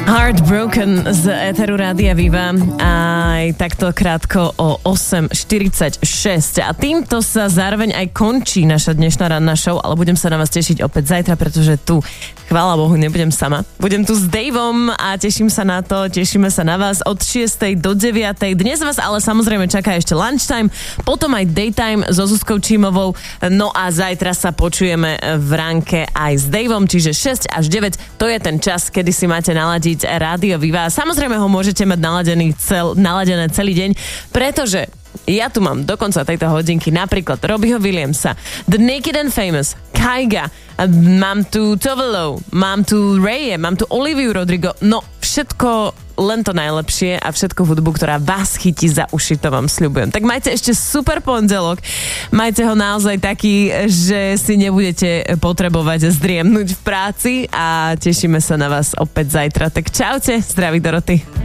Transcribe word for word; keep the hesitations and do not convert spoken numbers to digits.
Heartbroken z Eteru Rádia Viva aj takto krátko o osem štyridsaťšesť a týmto sa zároveň aj končí naša dnešná ranná show, ale budem sa na vás tešiť opäť zajtra, pretože tu, chvála Bohu, nebudem sama. Budem tu s Davom a teším sa na to, tešíme sa na vás od šiestej do deviatej. Dnes vás ale samozrejme čaká ešte lunchtime, potom aj daytime so Zuzkou Čímovou, no a zajtra sa počujeme v ranke aj s Davom, čiže šesť až deväť, to je ten čas, kedy si máte naladiť Rádio Viva. Samozrejme ho môžete mať naladený cel, naladené celý deň, pretože ja tu mám do konca tejto hodinky napríklad Robbieho Williamsa, The Naked and Famous, Kaiga, mám tu Tovelo, mám tu Raye, mám tu Oliviu Rodrigo, no všetko len to najlepšie a všetko hudbu, ktorá vás chytí za uši, to vám sľubujem. Tak majte ešte super pondelok, majte ho naozaj taký, že si nebudete potrebovať zdriemnúť v práci a tešíme sa na vás opäť zajtra. Tak čaute, zdraví Doroty.